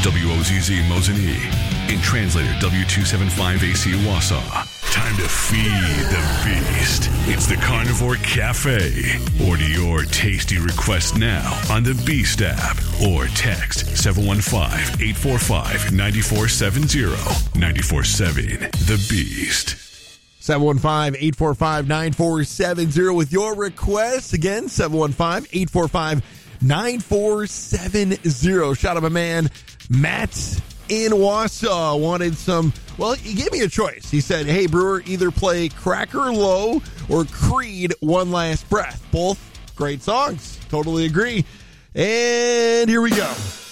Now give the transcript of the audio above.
WOZZ Mosinee. In translator W275AC Wausau. Time to feed the beast. It's the Carnivore Cafe. Order your tasty request now on the Beast app or text 715-845-9470. 947 The Beast. 715-845-9470 with your requests. Again, 715-845-9470. Shout out my man, Matt in Wausau. Wanted some, well, he gave me a choice. He said, hey, Brewer, either play Cracker Low or Creed, One Last Breath. Both great songs. Totally agree. And here we go.